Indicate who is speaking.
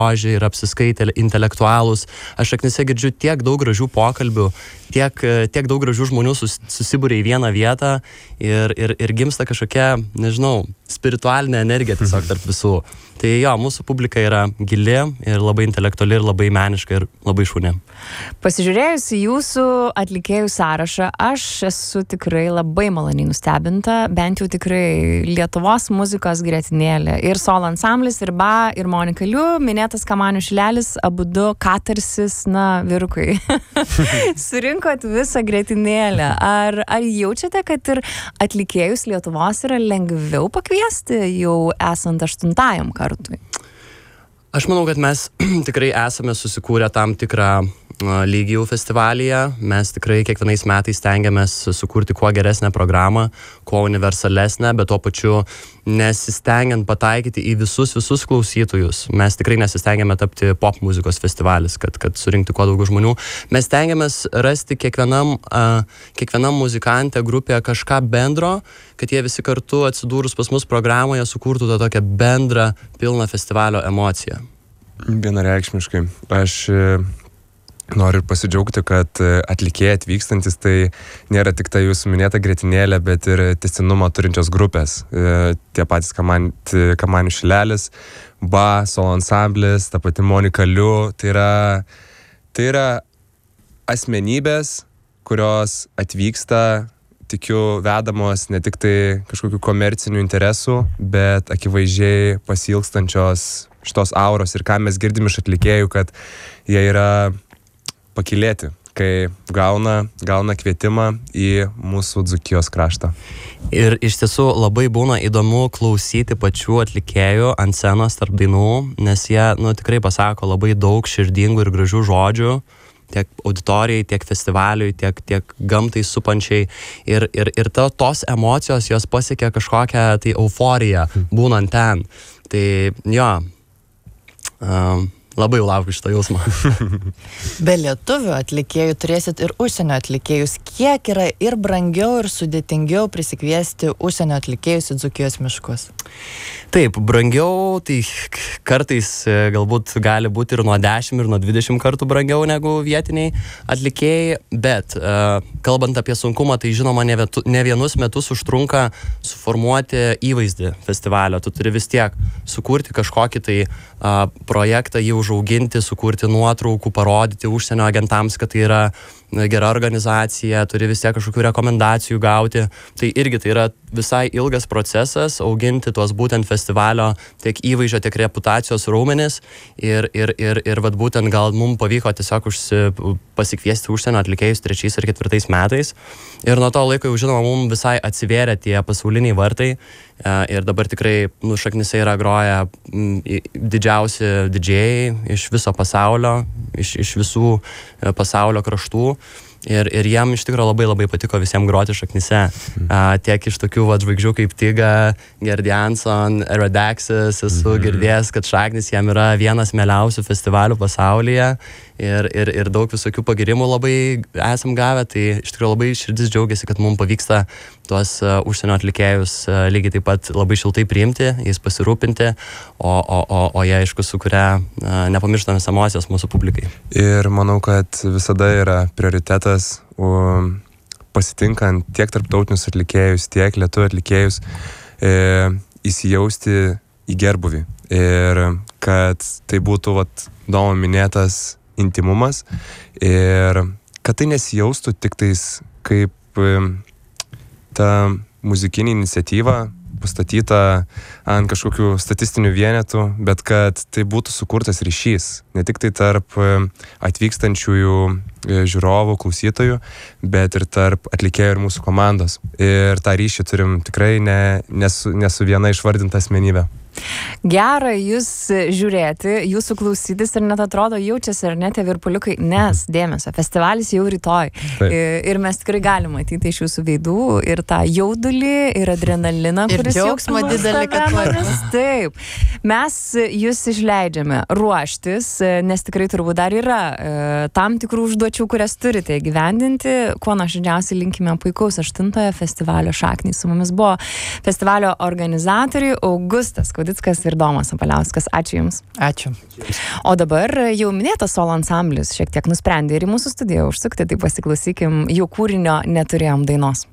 Speaker 1: ir apsiskaitę intelektualūs. Aš šaknyse girdžiu tiek daug gražių pokalbių, tiek daug gražių žmonių susibūrė į vieną vietą ir gimsta kažkokia, nežinau, spiritualinė energija tiesiog tarp visų. Tai jo, mūsų publika yra gili ir labai intelektuali ir labai meniška ir labai šauni.
Speaker 2: Pasižiūrėjus į jūsų atlikėjų sąrašą, aš esu tikrai labai maloniai nustebinta, bent jau tikrai Lietuvos muzikos grietinėlė. Ir solo ansamblis, ir Ba, ir Monika Liu, minėtas Kamanių Šilelis, abudu katarsis, vyrukai. Surinkot visą grietinėlę. Ar jaučiate, kad ir atlikėjus Lietuvos yra lengviau pakviesti jau esant 8. kartui?
Speaker 1: Aš manau, kad mes tikrai esame susikūrę tam tikrą lygį jau festivalyje. Mes tikrai kiekvienais metais stengiamės sukurti kuo geresnę programą, kuo universalesnę, bet tuo pačiu nesistengiant pataikyti į visus klausytojus. Mes tikrai nesistengiame tapti pop muzikos festivalis, kad surinkti kuo daugiau žmonių. Mes stengiamės rasti kiekvienam muzikantė grupėje kažką bendro, kad jie visi kartu atsidūrus pas mus programoje sukurtų tą tokią bendrą pilną festivalio emociją.
Speaker 3: Vienareikšmiškai. Aš noriu pasidžiaugti, kad atlikėjai atvykstantis tai nėra tik ta jūsų minėta grietinėlė, bet ir tęstinumą turinčios grupės. Tie patys Kamanių Šilelis, Ba, solo ansamblis, ta pati Monika Liu. Tai yra asmenybės, kurios atvyksta, tikiu, vedamos ne tik tai kažkokių komercinių interesų, bet akivaizdžiai pasilgstančios šitos auros ir ką mes girdim iš atlikėjų, kad jie yra pakylėti, kai gauna kvietimą į mūsų Dzūkijos kraštą.
Speaker 1: Ir iš tiesų labai būna įdomu klausyti pačių atlikėjų ant scenos tarp dainų, nes jie tikrai pasako labai daug širdingų ir gražių žodžių, tiek auditorijai, tiek festivaliui, tiek gamtai supančiai. Ir tos emocijos jos pasiekia kažkokią tai euforiją būnant ten. Tai jo, labai laukiu šitą jausmą.
Speaker 4: Be lietuvių atlikėjų turėsit ir užsienio atlikėjus. Kiek yra ir brangiau, ir sudėtingiau prisikviesti užsienio atlikėjus į Dzūkijos miškus?
Speaker 1: Taip, brangiau, tai kartais galbūt gali būti ir nuo 10 ir nuo 20 kartų brangiau negu vietiniai atlikėjai, bet kalbant apie sunkumą, tai žinoma ne vienus metus užtrunka suformuoti įvaizdį festivalio. Tu turi vis tiek sukurti kažkokį tai projektą, jį užauginti, sukurti nuotraukų, parodyti užsienio agentams, kad tai yra gera organizacija, turi vis tiek kažkokių rekomendacijų gauti. Tai irgi tai yra visai ilgas procesas auginti tuos būtent festivalio tiek įvaizdžio, tiek reputacijos raumenis ir vat būtent gal mums pavyko tiesiog pasikviesti užsienio atlikėjus 3 ir 4 metais. Ir nuo to laiko jau žinoma, mums visai atsivėrė tie pasauliniai vartai ir dabar tikrai šaknyse yra groję didžiausi didžėjai iš viso pasaulio, iš visų pasaulio kraštų. Ir jiem iš tikrųjų labai patiko visiems groti šaknyse. Tiek iš tokių žvaigždžių kaip Tyga, Gerd Jansson, Redaksis, esu girdėjęs, kad šaknys jam yra vienas mieliausių festivalių pasaulyje ir daug visokių pagirimų labai esam gavę. Tai iš tikrųjų labai širdis džiaugiasi, kad mums pavyksta tuos užsienio atlikėjus lygiai taip pat labai šiltai priimti, jais pasirūpinti, o jie aišku sukuria nepamirštamas emocijas mūsų publikai.
Speaker 3: Ir manau, kad visada yra prioritetas pasitinkant tiek tarptautinius atlikėjus, tiek lietuvių atlikėjus įsijausti į gerbūvį. Ir kad tai būtų Domo minėtas intimumas ir kad tai nesijaustų tik tais kaip ta muzikinė iniciatyva pastatyta ant kažkokių statistinių vienetų, bet kad tai būtų sukurtas ryšys, ne tik tai tarp atvykstančiųjų žiūrovų, klausytojų, bet ir tarp atlikėjų ir mūsų komandos. Ir tą ryšį turim tikrai ne su viena išvardinta asmenybė.
Speaker 2: Gera jūs žiūrėti, jūsų klausytis ir net atrodo jaučiasi ar net tie virpuliukai, nes dėmesio, festivalis jau rytoj.
Speaker 3: Taip.
Speaker 2: Ir mes tikrai galime matyti iš jūsų veidų ir tą jaudulį, ir adrenaliną,
Speaker 4: Ir
Speaker 2: kuris
Speaker 4: džiaugsmą
Speaker 2: jau
Speaker 4: didelį, kad
Speaker 2: venomis. Taip. Mes jūs išleidžiame ruoštis, nes tikrai turbūt dar yra tam tikrų užduočių, kurias turite įgyvendinti. Kuo nuoširdžiausiai linkime puikaus 8 festivalio Šaknys. Su mumis buvo festivalio organizatoriai Augustas Kaudickas ir Domas Sabaliauskas. Ačiū Jums.
Speaker 4: Ačiū.
Speaker 2: O dabar jau minėtas solo ansamblis šiek tiek nusprendė ir į mūsų studiją užsukti, tai pasiklausykim jų kūrinio Neturėjom dainos.